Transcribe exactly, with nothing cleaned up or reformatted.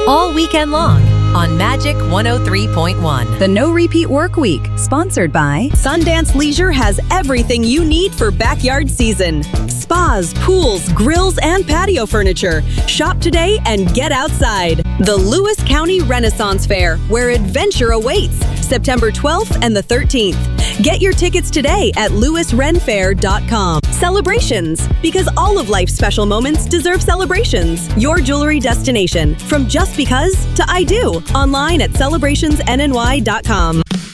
all weekend long on Magic one oh three point one. The No Repeat Work Week, sponsored by Sundance Leisure has everything you need for backyard season. Spas, pools, grills, and patio furniture. Shop today and get outside. The Lewis County Renaissance Fair, where adventure awaits, September twelfth and the thirteenth. Get your tickets today at lewis ren fair dot com. Celebrations, because all of life's special moments deserve celebrations. Your jewelry destination, from just because to I do. Online at celebrations n n y dot com.